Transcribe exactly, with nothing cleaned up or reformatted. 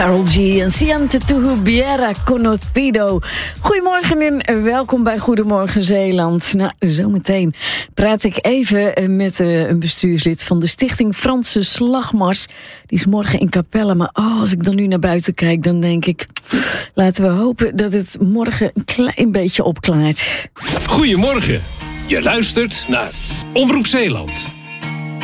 Karol G en Siente tu hubiera conocido. Goedemorgen en welkom bij Goedemorgen Zeeland. Nou, zometeen praat ik even met uh, een bestuurslid van de Stichting Franse Slagmars. Die is morgen in Capelle, maar oh, als ik dan nu naar buiten kijk, dan denk ik, laten we hopen dat het morgen een klein beetje opklaart. Goedemorgen, je luistert naar Omroep Zeeland.